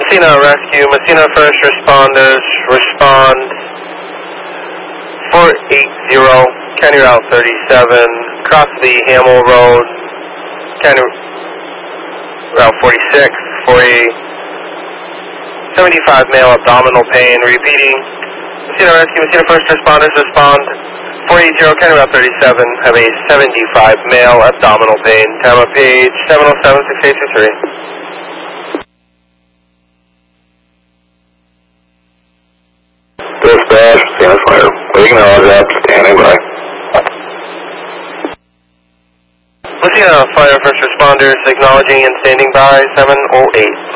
Messina Rescue, Messina First Responders, respond 480, County Route 37, across the Hamill Road, County Route 46, 75 male abdominal pain. Repeating, Messina Rescue, Messina First Responders, respond 480, County Route 37, have a 75 male abdominal pain. Time of page 707-6823. Dispatch, Messina Fire. Acknowledge that, standing by. Messina Fire First Responders, acknowledging and standing by 708.